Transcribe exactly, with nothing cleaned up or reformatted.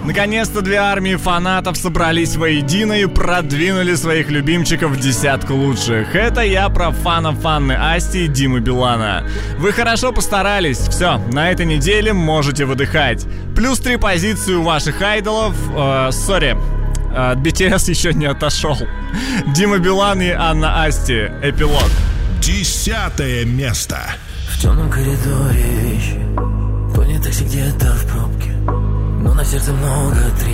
Наконец-то две армии фанатов собрались воедино и продвинули своих любимчиков в десятку лучших. Это я про фанов Анны Асти и Димы Билана. Вы хорошо постарались. Все, на этой неделе можете выдыхать. Плюс три позиции у ваших айдолов. Сори, э, би ти эс еще не отошел. Дима Билан и Анна Асти. Эпилог. Десятое место. В темном коридоре вещи, понял такси где-то в пробке, но на сердце много тревог.